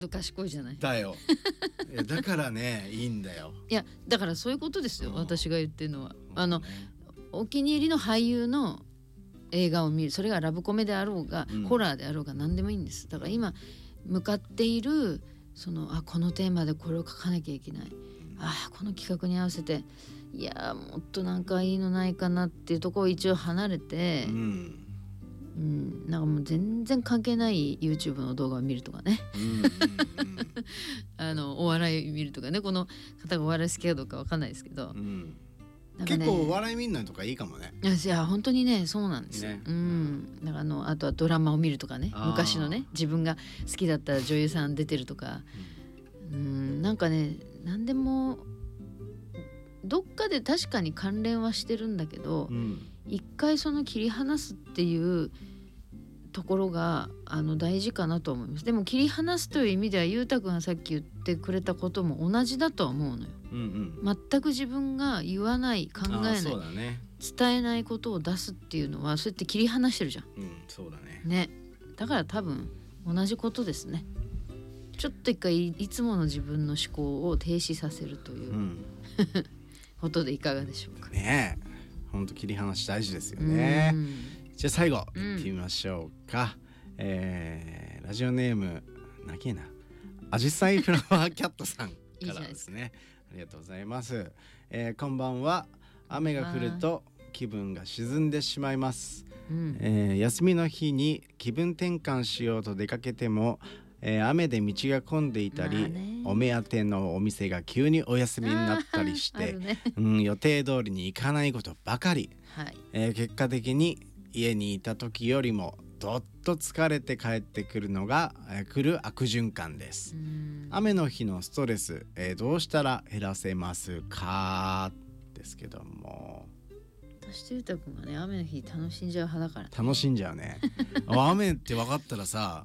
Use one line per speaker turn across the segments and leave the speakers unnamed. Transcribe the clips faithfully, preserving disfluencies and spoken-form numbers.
賢いじゃない
だよだからねいいんだよ。
いやだからそういうことですよ、私が言ってるのは。あの、
ね、
お気に入りの俳優の映画を見る、それがラブコメであろうが、うん、ホラーであろうが何でもいいんです。だから今向かっているそのあこのテーマでこれを書かなきゃいけない、あこの企画に合わせていやもっとなんかいいのないかなっていうところを一応離れて、うんうん、なんかもう全然関係ない YouTube の動画を見るとかね、うんうんうん、あのお笑い見るとかね、この方がお笑い好きかどうか分かんないですけど、うんなんかね、
結構お笑い見るのとかいいかもね。
いや本当にねそうなんです、ねうん、だからあのあとはドラマを見るとかね、昔のね自分が好きだった女優さん出てるとか、うん、うんなんかね何でもどっかで確かに関連はしてるんだけど、うん、一回その切り離すっていうところがあの大事かなと思います。でも切り離すという意味ではゆうたくんがさっき言ってくれたことも同じだとは思うのよ、うんうん、全く自分が言わない考えない、ね、伝えないことを出すっていうのはそうやって切り離してるじゃん、
うん、そうだね。
ねだから多分同じことですね。ちょっと一回いつもの自分の思考を停止させるという、うん、ことでいかがでしょうか
ね。えほんと切り離し大事ですよね。じゃあ最後いってみましょうか、うんえー、ラジオネームなけなあじさいフラワーキャットさんからですねありがとうございます、えー、こんばんは。雨が降ると気分が沈んでしまいます、うんえー、休みの日に気分転換しようと出かけてもえー、雨で道が混んでいたり、まあ、お目当てのお店が急にお休みになったりして、ねうん、予定通りに行かないことばかり、はいえー、結果的に家にいた時よりもどっと疲れて帰ってくるのが、えー、来る悪循環です。雨の日のストレス、えー、どうしたら減らせますかですけども、
私とゆうたくんはね雨の日楽しんじゃう派だから、ね、
楽しんじゃうね雨って分かったらさ、うん、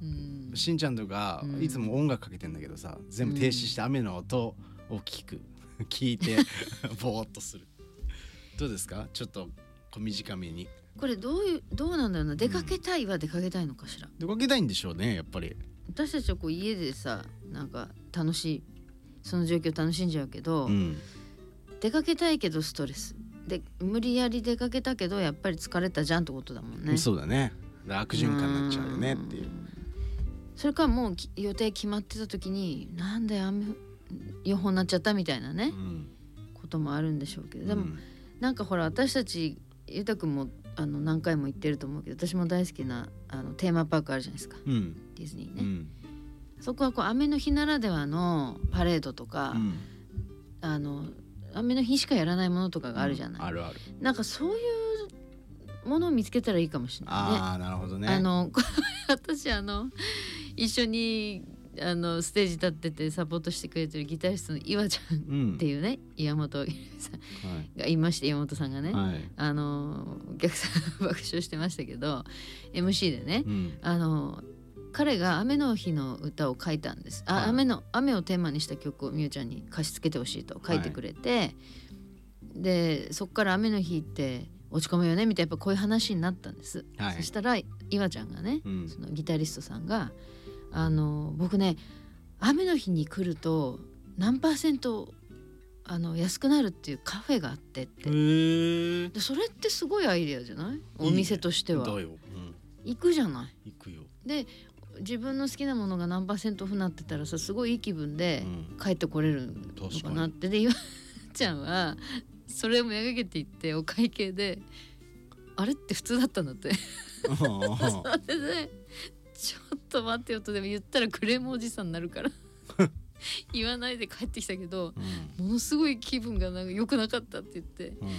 しんちゃんとかいつも音楽かけてんだけどさ、うん、全部停止して雨の音を聞く聞いてぼーっとする。どうですかちょっと小短めに。
これどういうどうなんだろうな。出かけたいは出かけたいのかしら、うん、
出かけたいんでしょうねやっぱり。
私たちはこう家でさなんか楽しいその状況楽しんじゃうけど、うん、出かけたいけどストレスで無理やり出かけたけどやっぱり疲れたじゃんってことだもんね。
そうだね。悪循環になっちゃうよねっていう。
それからもう予定決まってた時になんで雨予報になっちゃったみたいなね、うん、こともあるんでしょうけど、でも、うん、なんかほら私たちゆうたくんもあの何回も言ってると思うけど私も大好きなあのテーマパークあるじゃないですか、うん、ディズニーね、うん、そこはこう雨の日ならではのパレードとか、うん、あの雨の日しかやらないものとかがあるじゃない、うん、
あるある。
なんかそういうものを見つけたらいいかもしれないね。
ああなるほどね。
あの私あの一緒にあのステージ立っててサポートしてくれてるギタリストの岩ちゃんっていうね、うん、岩本さんがいまして、岩本さんがね、はい、あのお客さん爆笑してましたけど エムシー でね、うん、あの彼が雨の日の歌を書いたんです。あ、はい、雨の雨をテーマにした曲をみゆちゃんに歌詞つけてほしいと書いてくれて、はい、でそっから雨の日って落ち込むよねみたいなやっぱこういう話になったんです、はい、そしたら岩ちゃんがね、うん、そのギタリストさんがあの僕ね雨の日に来ると何パーセントあの安くなるっていうカフェがあってって。へでそれってすごいアイデアじゃない？お店としては。いいね、だよ、うん、行くじゃない。
行くよ。
で自分の好きなものが何パーセントオフになってたらさすごいいい気分で帰ってこれるのかなって、うん、で岩ちゃんはそれをめがけていってお会計であれって普通だったんだってそれでちょっと待ってよとでも言ったらクレームおじさんになるから言わないで帰ってきたけど、うん、ものすごい気分がなんか良くなかったって言って、うん、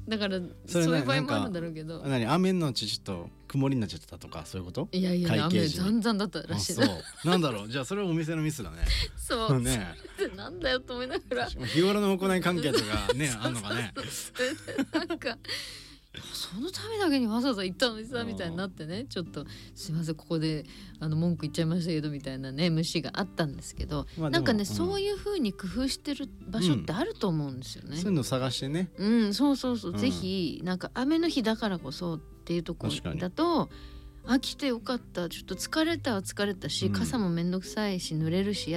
だからそういう場合もあるんだろうけど、
何雨のちちょっと曇りになっちゃってたとかそういうこと？
いやいや雨ざんざんだったらしい。
そうなんだろうじゃあそれはお店のミスだね。
そうねそれってなんだよと思いながら
日頃の行い関係とかねあんのかね
なんかそのためだけにわざわざ行ったのにさみたいになってね、ちょっとすいませんここであの文句言っちゃいましたけどみたいなね虫があったんですけど、まあ、なんかね、うん、そういう風に工夫してる場所ってあると思うんですよね、うん、
そういうのを探してね、
うんそうそうそう、うん、ぜひなんか雨の日だからこそっていうところだとあ来てよかった、ちょっと疲れたは疲れたし、うん、傘もめんどくさいし濡れるし